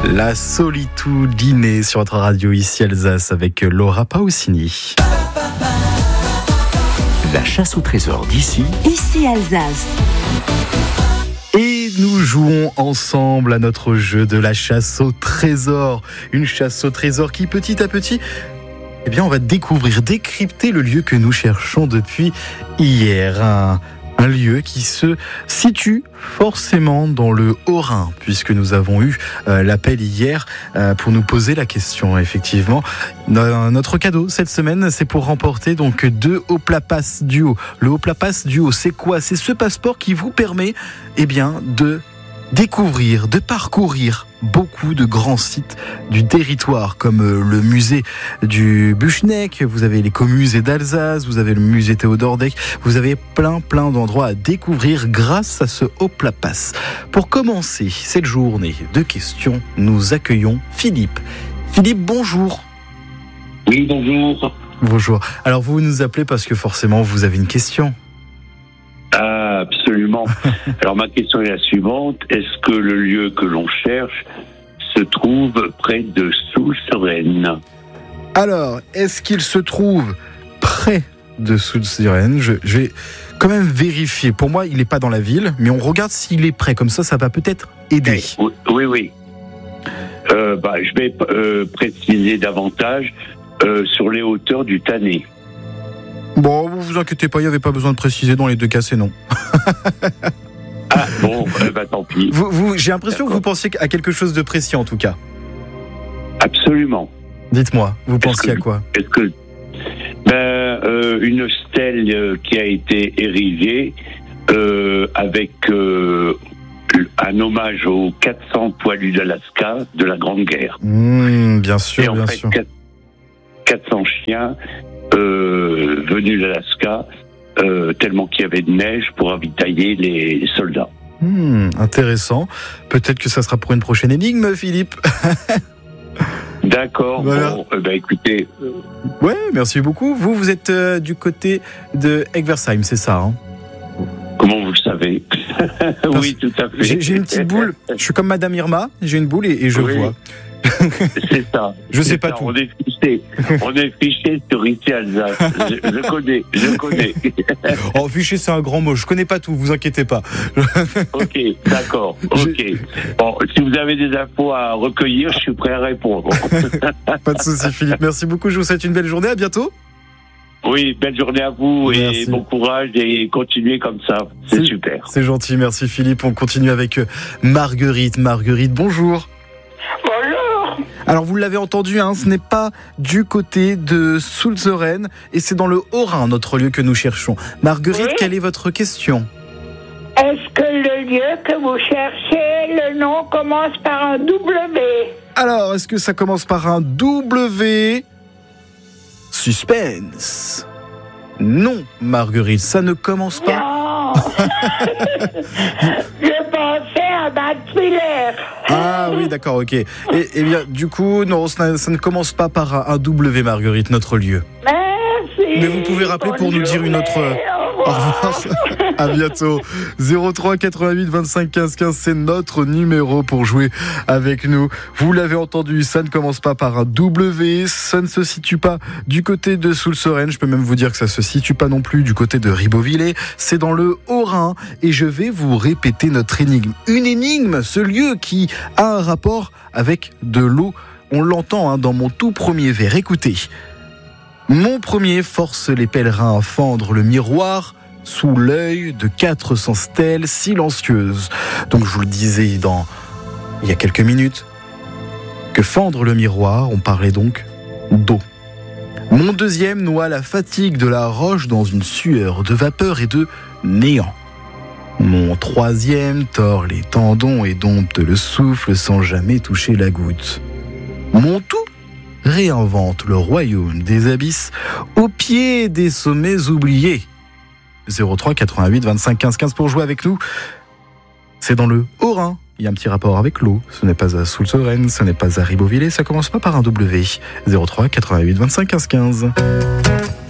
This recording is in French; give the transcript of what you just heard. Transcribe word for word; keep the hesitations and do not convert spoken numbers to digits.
La solitudine sur votre radio ici Alsace avec Laura Pausini. La chasse au trésor d'ici, ici Alsace. Et nous jouons ensemble à notre jeu de la chasse au trésor. Une chasse au trésor qui petit à petit, eh bien, on va découvrir, décrypter le lieu que nous cherchons depuis hier. Un, un lieu qui se situe forcément dans le Haut-Rhin, puisque nous avons eu euh, l'appel hier euh, pour nous poser la question. Effectivement, no- notre cadeau cette semaine, c'est pour remporter donc deux Hoplapass Duo. Le Hoplapass Duo, c'est quoi ? C'est ce passeport qui vous permet, eh bien, de découvrir, de parcourir beaucoup de grands sites du territoire, comme le musée du Buchneck, vous avez l'écomusée d'Alsace, vous avez le musée Théodore Deck, vous avez plein plein d'endroits à découvrir grâce à ce Hoplapass. Pour commencer cette journée de questions, nous accueillons Philippe. Philippe, bonjour. Oui, bonjour. Bonjour. Alors vous nous appelez parce que forcément vous avez une question. Ah, absolument. Alors ma question est la suivante. Est-ce que le lieu que l'on cherche se trouve près de Soultz-sur-Aisne ? Alors, est-ce qu'il se trouve près de Soultz-sur-Aisne ? je, je vais quand même vérifier. Pour moi, il n'est pas dans la ville, mais on regarde s'il est près. Comme ça, ça va peut-être aider. Oui, oui. oui. Euh, bah, je vais euh, préciser davantage euh, sur les hauteurs du Tannet. Bon, vous vous inquiétez pas, il n'y avait pas besoin de préciser. Dans les deux cas, c'est non. Ah, bon, eh ben, tant pis. Vous, vous, j'ai l'impression D'accord. que vous pensiez à quelque chose de précis, en tout cas. Absolument. Dites-moi, vous pensiez que, à quoi ? Est-ce que ben, euh, une stèle euh, qui a été érigée euh, avec euh, un hommage aux quatre cents poilus d'Alaska de la Grande Guerre. Mmh, bien sûr, Et en bien fait, sûr. quatre cents chiens euh, venus d'Alaska, euh, tellement qu'il y avait de neige pour ravitailler les soldats. Mmh, intéressant. Peut-être que ça sera pour une prochaine énigme, Philippe. D'accord. Voilà. Bon, euh, ben écoutez, euh, Ouais, merci beaucoup. Vous, vous êtes euh, du côté de Egversheim, c'est ça, hein ? comment vous le savez ? Oui, tout à fait. J'ai, j'ai une petite boule. Je suis comme Madame Irma. J'ai une boule et, et je Oui. vois. C'est ça. Je sais C'est pas ça. tout. On est fiché. On est fiché sur ici Alsace. Je, je connais. Je connais. Oh, fichier, c'est un grand mot. Je connais pas tout. Vous inquiétez pas. Ok, d'accord. Ok. Bon, si vous avez des infos à recueillir, je suis prêt à répondre. Pas de souci, Philippe. Merci beaucoup. Je vous souhaite une belle journée. À bientôt. Oui, belle journée à vous Merci. et bon courage et continuez comme ça. C'est, C'est- super. C'est gentil. Merci, Philippe. On continue avec euh, Marguerite. Marguerite, bonjour. Bonjour. Alors, vous l'avez entendu, hein, ce n'est pas du côté de Soultz-sur-Aisne et c'est dans le Haut-Rhin, notre lieu que nous cherchons. Marguerite, Oui. quelle est votre question ? Est-ce que le lieu que vous cherchez, le nom commence par un W? Alors, est-ce que ça commence par un W ? Suspense. Non, Marguerite, ça ne commence pas. Non. Je pensais à Bad-Filler. Ah oui, d'accord, ok. Et, eh bien, du coup, non, ça, ça ne commence pas par un W, Marguerite, notre lieu. Merci. Mais vous pouvez rappeler pour nous dire une autre- journée. Au Au revoir. revoir. À bientôt. zéro trois quatre-vingt-huit vingt-cinq quinze quinze, c'est notre numéro pour jouer avec nous. Vous l'avez entendu, ça ne commence pas par un W, ça ne se situe pas du côté de Soultz-sur-Aisne. Je peux même vous dire que ça se situe pas non plus du côté de Ribeauvillé. C'est dans le Haut-Rhin et je vais vous répéter notre énigme. Une énigme, ce lieu qui a un rapport avec de l'eau. On l'entend hein, dans mon tout premier vers. Écoutez. Mon premier force les pèlerins à fendre le miroir sous l'œil de quatre cents stèles silencieuses. Donc je vous le disais dans il y a quelques minutes que fendre le miroir, on parlait donc d'eau. Mon deuxième noie la fatigue de la roche dans une sueur de vapeur et de néant. Mon troisième tord les tendons et dompte le souffle sans jamais toucher la goutte. Mon tout réinvente le royaume des abysses au pied des sommets oubliés. zéro trois quatre-vingt-huit vingt-cinq quinze quinze pour jouer avec nous. C'est dans le Haut-Rhin. Il y a un petit rapport avec l'eau. Ce n'est pas à Soultz-sur-Aisne, ce n'est pas à Ribeauvillé, ça commence pas par un W. zéro trois quatre-vingt-huit vingt-cinq quinze quinze.